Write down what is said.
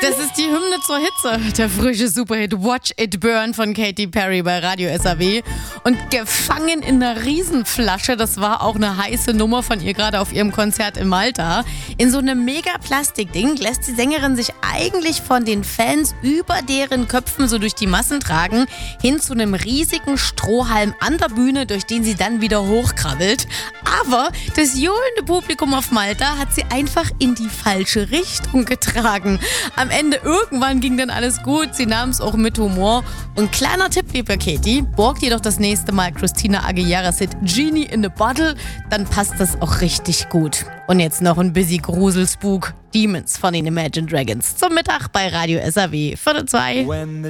Das ist die Hymne zur Hitze. Der frische Superhit Watch It Burn von Katy Perry bei Radio SAW. Und gefangen in einer Riesenflasche, das war auch eine heiße Nummer von ihr gerade auf ihrem Konzert in Malta. In so einem Mega-Plastikding lässt die Sängerin sich eigentlich von den Fans über deren Köpfen so durch die Massen tragen, hin zu einem riesigen Strohhalm an der Bühne, durch den sie dann wieder hochkrabbelt. Aber das johlende Publikum auf Malta hat sie einfach in die falsche Richtung getragen. Am Ende irgendwann ging dann alles gut, sie nahm es auch mit Humor. Und kleiner Tipp, liebe Katy, borgt ihr doch das nächste Mal Christina Aguilera's Hit Genie in a Bottle, dann passt das auch richtig gut. Und jetzt noch ein busy Gruselspook, Demons von den Imagine Dragons zum Mittag bei Radio SAW 4:02.